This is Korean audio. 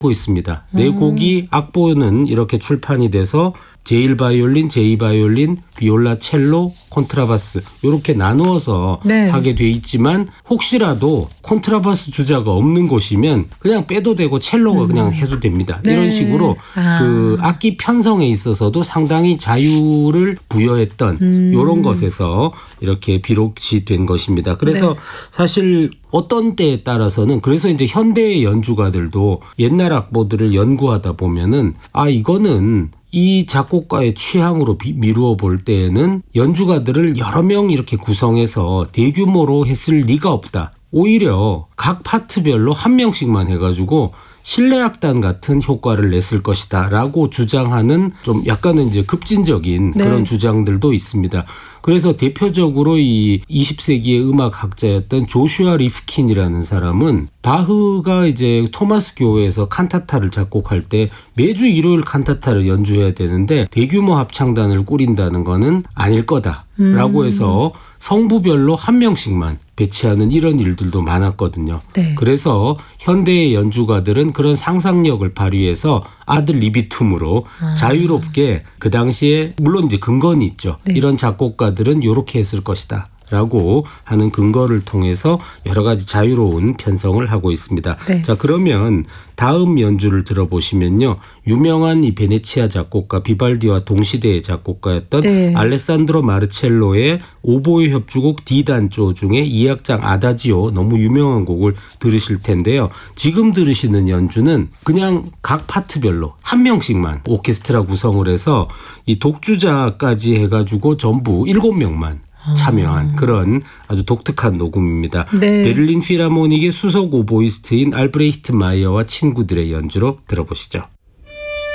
있습니다. 네 곡이 악보는 이렇게 출판이 돼서 제1바이올린, 제2바이올린, 비올라, 첼로, 콘트라바스 이렇게 나누어서 네. 하게 돼 있지만 혹시라도 콘트라바스 주자가 없는 곳이면 그냥 빼도 되고 첼로가 그냥 해도 됩니다. 네. 이런 식으로 그 악기 편성에 있어서도 상당히 자유를 부여했던 이런 것에서 이렇게 비롯이 된 것입니다. 그래서 네. 사실 어떤 때에 따라서는 그래서 이제 현대의 연주가들도 옛날 악보들을 연구하다 보면은 이거는 이 작곡가의 취향으로 미루어 볼 때에는 연주가들을 여러 명 이렇게 구성해서 대규모로 했을 리가 없다. 오히려 각 파트별로 한 명씩만 해가지고 실내악단 같은 효과를 냈을 것이다 라고 주장하는 좀 약간은 이제 급진적인 네. 그런 주장들도 있습니다. 그래서 대표적으로 이 20세기의 음악학자였던 조슈아 리프킨이라는 사람은 바흐가 이제 토마스 교회에서 칸타타를 작곡할 때 매주 일요일 칸타타를 연주해야 되는데 대규모 합창단을 꾸린다는 거는 아닐 거다라고 해서 성부별로 한 명씩만 배치하는 이런 일들도 많았거든요. 네. 그래서 현대의 연주가들은 그런 상상력을 발휘해서 아들 리비툼으로 자유롭게 그 당시에 물론 이제 근거는 있죠. 네. 이런 작곡가들은 이렇게 했을 것이다. 라고 하는 근거를 통해서 여러 가지 자유로운 편성을 하고 있습니다. 네. 자, 그러면 다음 연주를 들어보시면요. 유명한 이 베네치아 작곡가 비발디와 동시대의 작곡가였던 네. 알레산드로 마르첼로의 오보에 협주곡 D단조 중에 2악장 아다지오 너무 유명한 곡을 들으실 텐데요. 지금 들으시는 연주는 그냥 각 파트별로 한 명씩만 오케스트라 구성을 해서 이 독주자까지 해가지고 전부 7명만 참여한 그런 아주 독특한 녹음입니다. 네. 베를린 필하모닉의 수석 오보이스트인 알브레히트 마이어와 친구들의 연주로 들어보시죠.